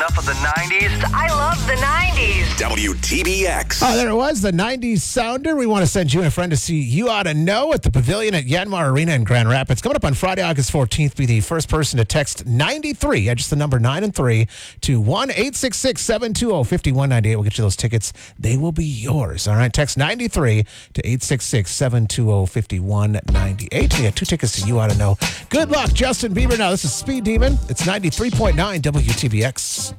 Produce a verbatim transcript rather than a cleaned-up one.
enough of the nineties? I love the nineties. W T B X. Oh, there it was, the nineties sounder. We want to send you and a friend to see You Oughta Know at the Pavilion at Yanmar Arena in Grand Rapids. Coming up on Friday, August fourteenth. Be the first person to text ninety-three, yeah, just the number nine and three, to one eight six six, seven two zero, five one nine eight. We'll get you those tickets. They will be yours. All right, text ninety-three to eight six six, seven two zero, five one nine eight. We got two tickets to You Oughta Know. Good luck, Justin Bieber. Now, this is Speed Demon. It's ninety-three point nine W T B X.